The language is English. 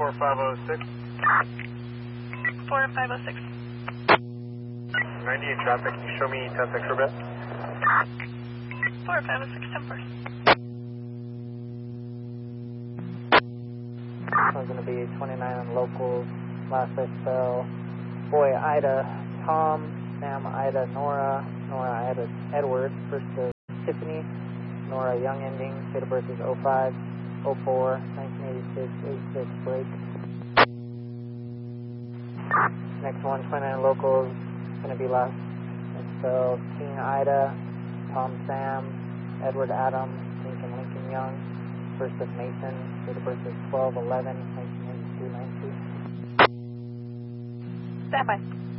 4506. 4506. 98 traffic, can you show me 10-6 for a bit? 4506, 10 first. One's going to be 29 on locals, last I spell, boy Ida, Tom, Sam Ida, Nora, Nora Ida, Edward, first is Tiffany, Nora Young ending, date of birth is 05, 04, 1986, 86 break. Next one, 29 locals, going to be last I spell, Teen Ida, Tom Sam, Edward Adam, Lincoln Young, first is Mason, date of birth is 12/11/1992. Stand by.